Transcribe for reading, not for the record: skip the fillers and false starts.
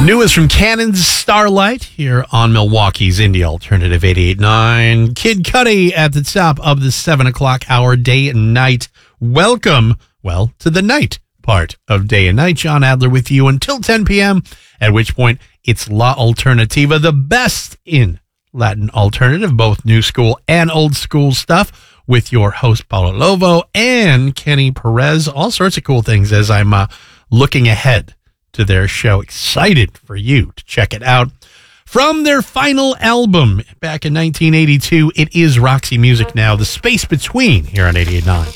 Newest from Cannon's Starlight here on Milwaukee's Indie Alternative 88.9. Kid Cudi at the top of the 7 o'clock hour, day and night. Welcome, to the night part of day and night. John Adler with you until 10 p.m., at which point it's La Alternativa, the best in Latin alternative, both new school and old school stuff, with your host, Paulo Lovo and Kenny Perez. All sorts of cool things as I'm looking ahead to their show. Excited for you to check it out. From their final album back in 1982, it is Roxy Music now, The Space Between, here on 88.9.